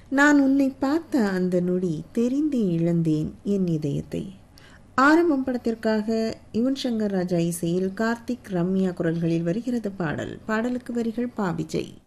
நான் உன்னை பார்த்த அந்த நொடி தெரிந்தே இழந்தேன் என் இதயத்தை. ஆரம்பம் படத்திற்காக யுவன் சங்கர் ராஜா இசையில் கார்த்திக் ரம்யா குரல்களில் வருகிறது பாடல். பாடலுக்கு வரிகள் பா விஜய்.